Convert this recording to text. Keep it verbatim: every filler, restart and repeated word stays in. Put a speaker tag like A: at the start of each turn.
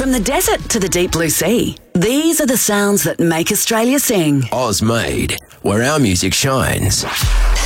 A: From the desert to the deep blue sea, these are the sounds that make Australia sing.
B: Oz Made, where our music shines.